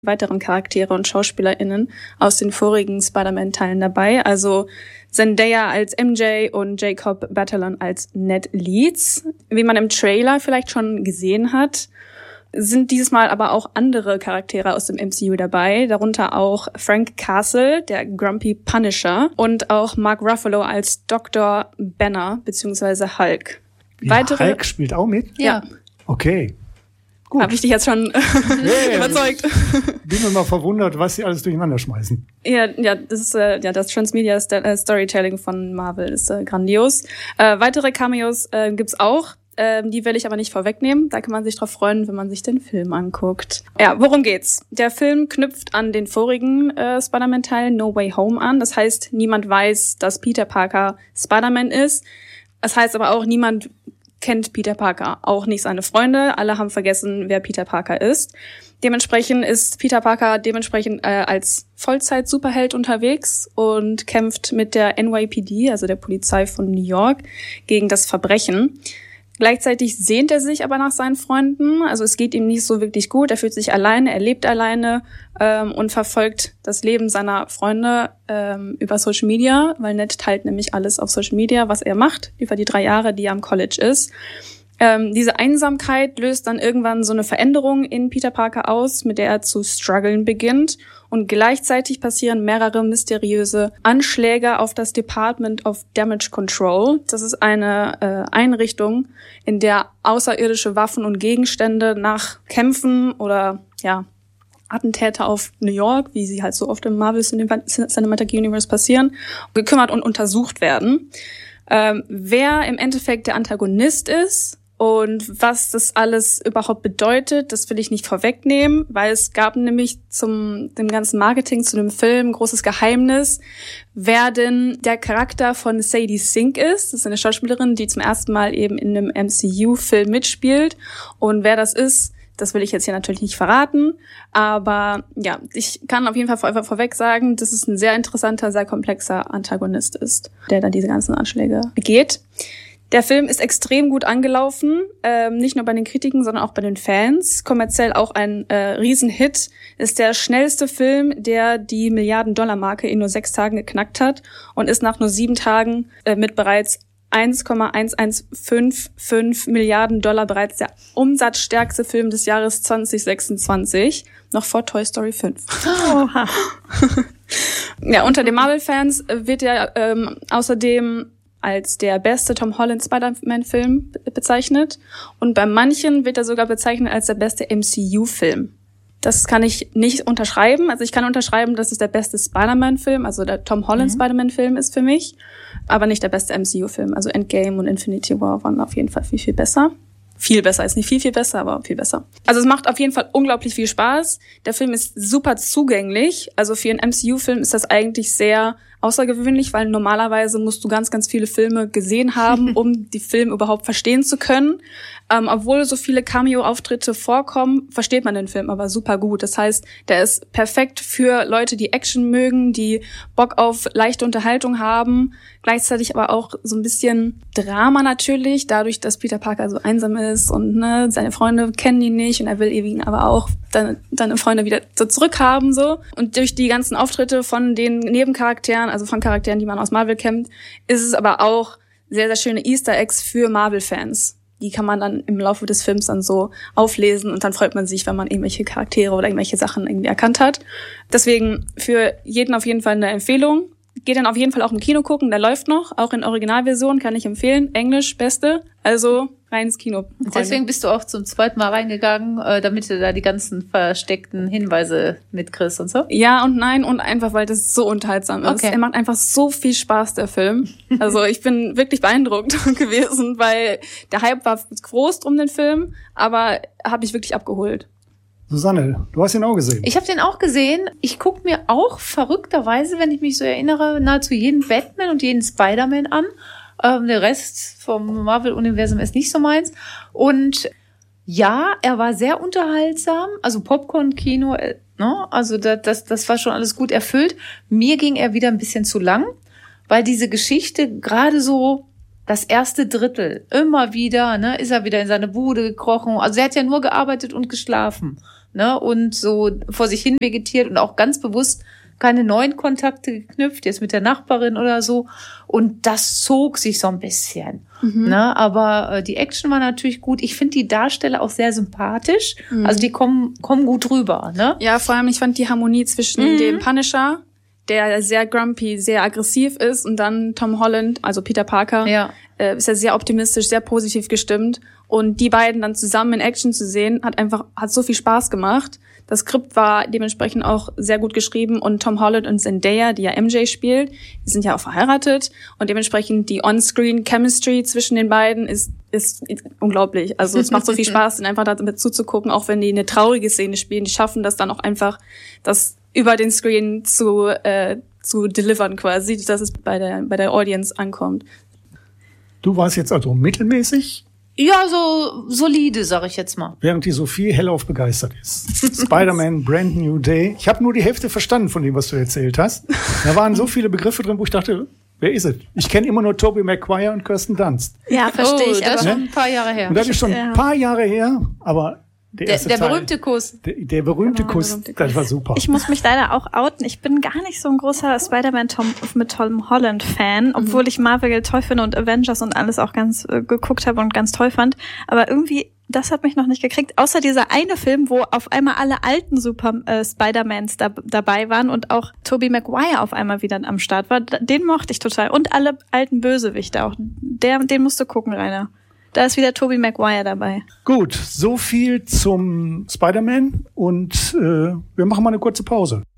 weiteren Charaktere und SchauspielerInnen aus den vorigen Spider-Man-Teilen dabei. Also Zendaya als MJ und Jacob Batalon als Ned Leeds. Wie man im Trailer vielleicht schon gesehen hat, sind dieses Mal aber auch andere Charaktere aus dem MCU dabei, darunter auch Frank Castle, der Grumpy Punisher, und auch Mark Ruffalo als Dr. Banner bzw. Hulk. Hulk spielt auch mit? Ja. Okay. Gut. Habe ich dich jetzt schon überzeugt? Bin mir mal verwundert, was sie alles durcheinander schmeißen. Ja, das ist das Transmedia Storytelling von Marvel ist grandios. Weitere Cameos gibt's auch. Die will ich aber nicht vorwegnehmen. Da kann man sich drauf freuen, wenn man sich den Film anguckt. Ja, worum geht's? Der Film knüpft an den vorigen Spider-Man-Teil No Way Home an. Das heißt, niemand weiß, dass Peter Parker Spider-Man ist. Das heißt aber auch, niemand kennt Peter Parker, auch nicht seine Freunde. Alle haben vergessen, wer Peter Parker ist. Dementsprechend ist Peter Parker als Vollzeit-Superheld unterwegs und kämpft mit der NYPD, also der Polizei von New York, gegen das Verbrechen. Gleichzeitig sehnt er sich aber nach seinen Freunden. Also es geht ihm nicht so wirklich gut. Er fühlt sich alleine, er lebt alleine und verfolgt das Leben seiner Freunde über Social Media, weil Ned teilt nämlich alles auf Social Media, was er macht, über die 3 Jahre, die er am College ist. Diese Einsamkeit löst dann irgendwann so eine Veränderung in Peter Parker aus, mit der er zu strugglen beginnt. Und gleichzeitig passieren mehrere mysteriöse Anschläge auf das Department of Damage Control. Das ist eine Einrichtung, in der außerirdische Waffen und Gegenstände nach Kämpfen oder Attentäter auf New York, wie sie halt so oft im Marvel Cinematic Universe passieren, gekümmert und untersucht werden. Wer im Endeffekt der Antagonist ist und was das alles überhaupt bedeutet, das will ich nicht vorwegnehmen, weil es gab nämlich dem ganzen Marketing zu dem Film ein großes Geheimnis, wer denn der Charakter von Sadie Sink ist. Das ist eine Schauspielerin, die zum ersten Mal eben in einem MCU-Film mitspielt. Und wer das ist, das will ich jetzt hier natürlich nicht verraten. Aber ja, ich kann auf jeden Fall vorweg sagen, dass es ein sehr interessanter, sehr komplexer Antagonist ist, der dann diese ganzen Anschläge begeht. Der Film ist extrem gut angelaufen, nicht nur bei den Kritiken, sondern auch bei den Fans. Kommerziell auch ein Riesenhit. Ist der schnellste Film, der die Milliarden-Dollar-Marke in nur 6 Tagen geknackt hat und ist nach nur 7 Tagen mit bereits 1,1155 Milliarden Dollar bereits der umsatzstärkste Film des Jahres 2026, noch vor Toy Story 5. Oha. Ja, unter den Marvel-Fans wird er außerdem als der beste Tom Holland Spider-Man-Film bezeichnet. Und bei manchen wird er sogar bezeichnet als der beste MCU-Film. Das kann ich nicht unterschreiben. Also ich kann unterschreiben, dass es der beste Spider-Man-Film, also der Tom Holland Spider-Man-Film ist für mich, aber nicht der beste MCU-Film. Also Endgame und Infinity War waren auf jeden Fall viel, viel besser. Viel besser, ist nicht viel, viel besser, aber viel besser. Also es macht auf jeden Fall unglaublich viel Spaß. Der Film ist super zugänglich. Also für einen MCU-Film ist das eigentlich sehr außergewöhnlich, weil normalerweise musst du ganz, ganz viele Filme gesehen haben, um die Filme überhaupt verstehen zu können. Obwohl so viele Cameo-Auftritte vorkommen, versteht man den Film aber super gut. Das heißt, der ist perfekt für Leute, die Action mögen, die Bock auf leichte Unterhaltung haben, gleichzeitig aber auch so ein bisschen Drama natürlich, dadurch, dass Peter Parker so einsam ist und seine Freunde kennen ihn nicht und er will ihn aber auch seine Freunde wieder so zurückhaben so. Und durch die ganzen Auftritte von den Nebencharakteren, also von Charakteren, die man aus Marvel kennt, ist es aber auch sehr, sehr schöne Easter Eggs für Marvel-Fans. Die kann man dann im Laufe des Films dann so auflesen und dann freut man sich, wenn man irgendwelche Charaktere oder irgendwelche Sachen irgendwie erkannt hat. Deswegen für jeden auf jeden Fall eine Empfehlung. Geht dann auf jeden Fall auch im Kino gucken, der läuft noch, auch in Originalversion, kann ich empfehlen. Englisch, beste, also rein ins Kino. Deswegen bist du auch zum 2. Mal reingegangen, damit du da die ganzen versteckten Hinweise mitkriegst und so? Ja und nein und einfach, weil das so unterhaltsam ist. Okay. Er macht einfach so viel Spaß, der Film. Also ich bin wirklich beeindruckt gewesen, weil der Hype war groß drum den Film, aber habe ich wirklich abgeholt. Susanne, du hast ihn auch gesehen. Ich habe den auch gesehen. Ich gucke mir auch verrückterweise, wenn ich mich so erinnere, nahezu jeden Batman und jeden Spider-Man an. Der Rest vom Marvel-Universum ist nicht so meins. Und ja, er war sehr unterhaltsam. Also Popcorn-Kino, ne? Also das war schon alles gut erfüllt. Mir ging er wieder ein bisschen zu lang, weil diese Geschichte gerade so das erste Drittel immer wieder, ne, ist er wieder in seine Bude gekrochen. Also er hat ja nur gearbeitet und geschlafen. ne, und so vor sich hin vegetiert und auch ganz bewusst keine neuen Kontakte geknüpft, jetzt mit der Nachbarin oder so. Und das zog sich so ein bisschen. Ne? Aber die Action war natürlich gut. Ich finde die Darsteller auch sehr sympathisch. Also die kommen gut rüber. Ne? Ja, vor allem, ich fand die Harmonie zwischen dem Punisher, der sehr grumpy, sehr aggressiv ist, und dann Tom Holland, also Peter Parker, ist ja sehr optimistisch, sehr positiv gestimmt. Und die beiden dann zusammen in Action zu sehen, hat so viel Spaß gemacht. Das Skript war dementsprechend auch sehr gut geschrieben, und Tom Holland und Zendaya, die ja MJ spielt, die sind ja auch verheiratet, und dementsprechend die On-Screen-Chemistry zwischen den beiden ist unglaublich. Also es macht so viel Spaß, denen einfach damit zuzugucken, auch wenn die eine traurige Szene spielen. Die schaffen das dann auch einfach, das über den Screen zu delivern quasi, dass es bei der Audience ankommt. Du warst jetzt also mittelmäßig? Ja, so solide, sag ich jetzt mal. Während die Sophie hellauf begeistert ist. Spider-Man Brand New Day. Ich habe nur die Hälfte verstanden von dem, was du erzählt hast. Da waren so viele Begriffe drin, wo ich dachte, wer ist es? Ich kenne immer nur Tobey Maguire und Kirsten Dunst. Ja, verstehe ich. Das ist schon ein paar Jahre her. Und das ist schon ein paar Jahre her, aber der berühmte Kuss. Der berühmte Kuss, das war super. Ich muss mich leider auch outen. Ich bin gar nicht so ein großer Spider-Man mit Tom Holland Fan, obwohl ich Marvel toll finde und Avengers und alles auch ganz geguckt habe und ganz toll fand. Aber irgendwie, das hat mich noch nicht gekriegt. Außer dieser eine Film, wo auf einmal alle alten Spider-Mans dabei waren und auch Tobey Maguire auf einmal wieder am Start war. Den mochte ich total. Und alle alten Bösewichte auch. Den musst du gucken, Rainer. Da ist wieder Tobey Maguire dabei. Gut, so viel zum Spider-Man, und wir machen mal eine kurze Pause.